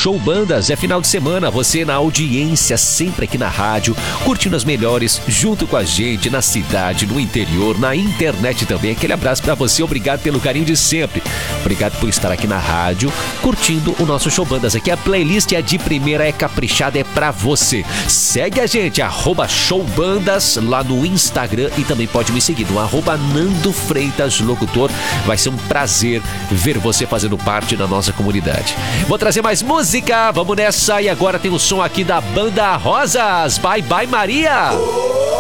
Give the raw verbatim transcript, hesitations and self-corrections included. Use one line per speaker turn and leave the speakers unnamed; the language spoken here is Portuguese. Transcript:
Show Bandas. É final de semana, você na audiência, sempre aqui na rádio, curtindo as melhores, junto com a gente, na cidade, no interior, na internet também. Aquele abraço pra você, obrigado pelo carinho de sempre. Obrigado por estar aqui na rádio, curtindo o nosso Show Bandas. Aqui a playlist é de primeira, é caprichada, é pra você. Segue a gente, arroba Show Bandas, lá no Instagram, e também pode me seguir no arroba Nando Freitas Locutor. Vai ser um prazer ver você fazendo parte da nossa comunidade. Vou trazer mais música, vamos nessa. E agora tem o som aqui da Banda Rosas. Bye Bye Maria.